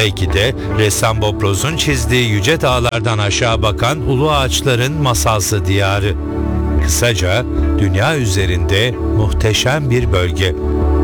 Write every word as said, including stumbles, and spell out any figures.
Belki de ressam Boproz'un çizdiği yüce dağlardan aşağı bakan ulu ağaçların masalsı diyarı. Kısaca dünya üzerinde muhteşem bir bölge.